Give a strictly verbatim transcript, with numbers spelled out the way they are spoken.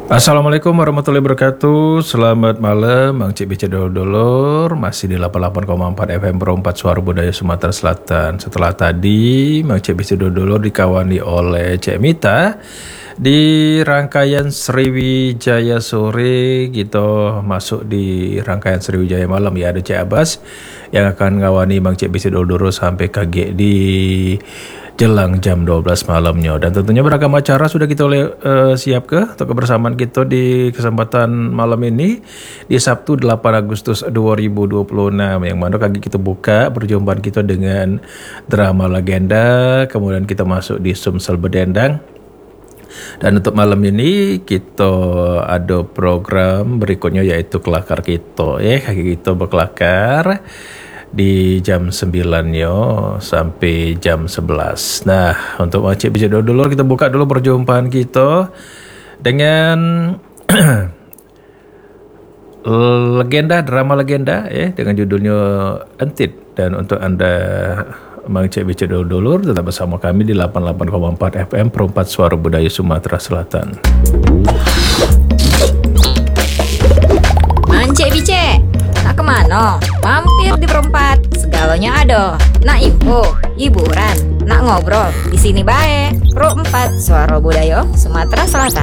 Assalamualaikum warahmatullahi wabarakatuh. Selamat malam, Bang Cik Bica Dulur. Masih di delapan puluh delapan koma empat F M Pro empat Suara Budaya Sumatera Selatan. Setelah tadi Bang Cik Bica Dulur dikawani oleh Cik Mita di rangkaian Sriwijaya sore, gitu masuk di rangkaian Sriwijaya malam ya. Ada Cik Abbas yang akan ngawani Bang Cik Bica Dulur sampai K G di jelang jam dua belas malamnya. Dan tentunya beragam acara sudah kita oleh uh, siap ke untuk kebersamaan kita di kesempatan malam ini di Sabtu delapan Agustus dua ribu dua puluh enam, yang mana kali kita buka perjumpaan kita dengan drama legenda, kemudian kita masuk di Sumsel Bedendang. Dan untuk malam ini kita ada program berikutnya yaitu kelakar kita ya, kaki kita berkelakar di jam sembilan yo sampai jam sebelas. Nah, untuk Cik Bica Dulur kita buka dulu perjumpaan kita dengan legenda, drama legenda ya, dengan judulnya Entit. Dan untuk Anda Bang Cik Bica Dulur tetap bersama kami di delapan puluh delapan koma empat F M Pro empat Suara Budaya Sumatera Selatan. Mang Cik Bica, nak kemana? Mampir di perempat, segalanya ada. Nak info, hiburan, nak ngobrol, di sini bae. Pro empat Suara Budaya Sumatera Selatan.